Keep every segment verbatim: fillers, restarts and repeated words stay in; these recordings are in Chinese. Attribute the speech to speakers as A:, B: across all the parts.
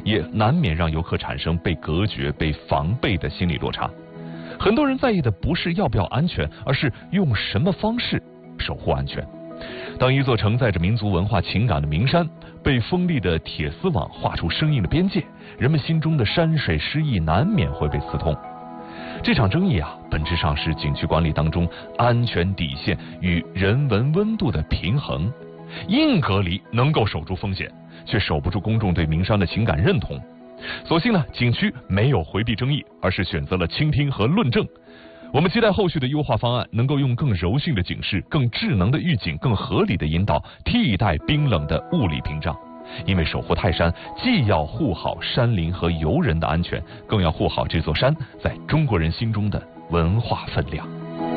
A: 也难免让游客产生被隔绝、被防备的心理落差。很多人在意的不是要不要安全，而是用什么方式守护安全。当一座承载着民族文化情感的名山被锋利的铁丝网画出生硬的边界，人们心中的山水诗意难免会被刺痛。这场争议啊，本质上是景区管理当中安全底线与人文温度的平衡。硬隔离能够守住风险，却守不住公众对名山的情感认同。所幸呢，景区没有回避争议，而是选择了倾听和论证。我们期待后续的优化方案能够用更柔性的警示、更智能的预警、更合理的引导替代冰冷的物理屏障。因为守护泰山，既要护好山林和游人的安全，更要护好这座山在中国人心中的文化分量。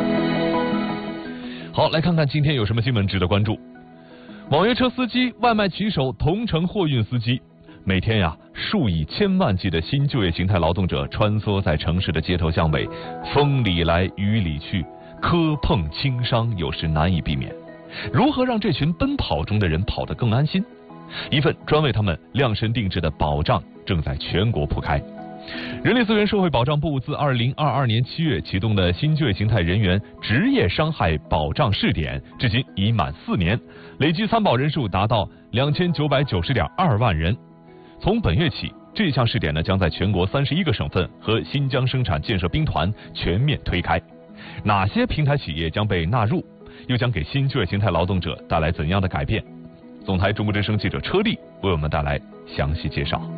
A: 好，来看看今天有什么新闻值得关注。网约车司机、外卖骑手、同城货运司机，每天呀，数以千万计的新就业形态劳动者穿梭在城市的街头巷尾，风里来雨里去，磕碰轻伤有时难以避免。如何让这群奔跑中的人跑得更安心？一份专为他们量身定制的保障正在全国铺开。人力资源社会保障部自二零二二年七月启动的新就业形态人员职业伤害保障试点，至今已满四年，累计参保人数达到两千九百九十点二万人。从本月起，这项试点呢将在全国三十一个省份和新疆生产建设兵团全面推开。哪些平台企业将被纳入？又将给新就业形态劳动者带来怎样的改变？总台中国之声记者车丽为我们带来详细介绍。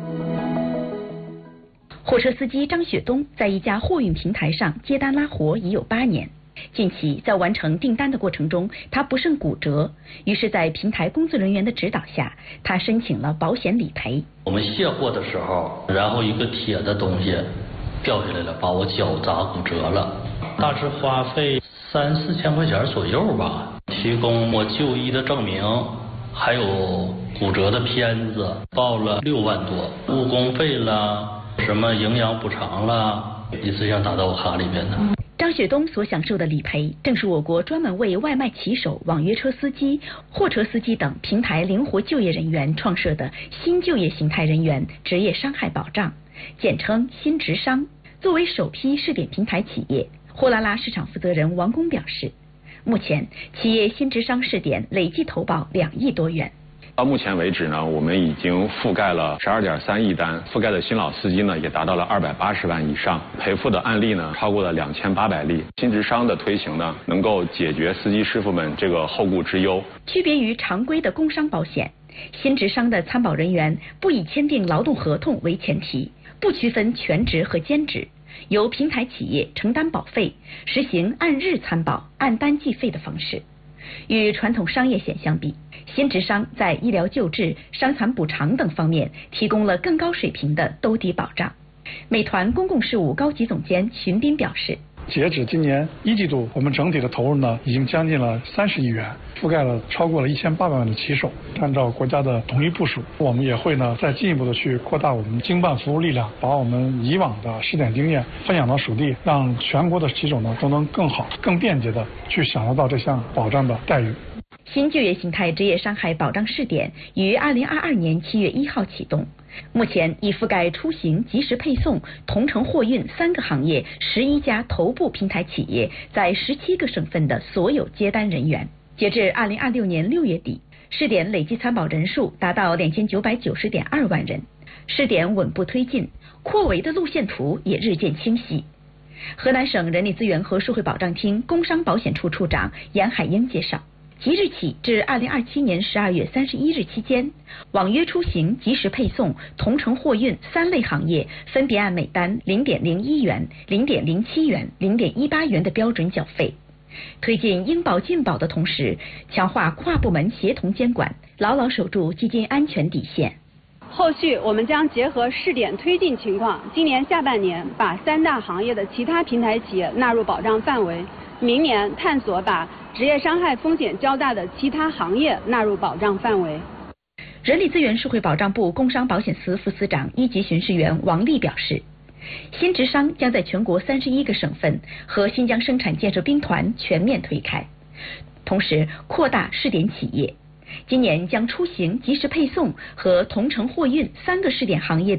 B: 货车司机张雪东在一家货运平台上接单拉活已有八年。近期在完成订单的过程中，他不慎骨折，于是在平台工作人员的指导下，他申请了保险理赔。
C: 我们卸货的时候，然后一个铁的东西掉下来了，把我脚砸骨折了，大致花费三四千块钱左右吧。提供我就医的证明，还有骨折的片子，报了六万多，误工费啦，什么营养补偿啦，一次性打到我卡里边的。
B: 张雪东所享受的理赔，正是我国专门为外卖骑手、网约车司机、货车司机等平台灵活就业人员创设的新就业形态人员职业伤害保障，简称新职伤。作为首批试点平台企业，货拉拉市场负责人王工表示，目前企业新职伤试点累计投保两亿多元。
D: 到目前为止呢，我们已经覆盖了十二点三亿单，覆盖的新老司机呢也达到了二百八十万以上，赔付的案例呢超过了两千八百例。新职伤的推行呢，能够解决司机师傅们这个后顾之忧。
B: 区别于常规的工伤保险，新职伤的参保人员不以签订劳动合同为前提，不区分全职和兼职，由平台企业承担保费，实行按日参保、按单计费的方式。与传统商业险相比，新职伤在医疗救治、伤残补偿等方面提供了更高水平的兜底保障。美团公共事务高级总监荀斌表示，
E: 截止今年一季度，我们整体的投入呢，已经将近了三十亿元，覆盖了超过了一千八百万的骑手。按照国家的统一部署，我们也会呢再进一步的去扩大我们经办服务力量，把我们以往的试点经验分享到属地，让全国的骑手呢都能更好、更便捷的去享受到这项保障的待遇。
B: 新就业形态职业伤害保障试点于二零二二年七月一号启动，目前已覆盖出行、即时配送、同城货运三个行业十一家头部平台企业在十七个省份的所有接单人员。截至二零二六年六月底，试点累计参保人数达到两千九百九十点二万人。试点稳步推进，扩围的路线图也日渐清晰。河南省人力资源和社会保障厅工伤保险处处长严海英介绍，即日起至二零二七年十二月三十一日期间，网约出行、即时配送、同城货运三类行业分别按每单零点零一元、零点零七元、零点一八元的标准缴费。推进应保尽保的同时，强化跨部门协同监管，牢牢守住基金安全底线。
F: 后续我们将结合试点推进情况，今年下半年把三大行业的其他平台企业纳入保障范围，明年探索把职业伤害风险较大的其他行业纳入保障范围。
B: 人力资源社会保障部工伤保险司副司长一级巡视员王丽表示，新职伤将在全国三十一个省份和新疆生产建设兵团全面推开，同时扩大试点企业。今年将出行、即时配送和同城货运三个试点行业的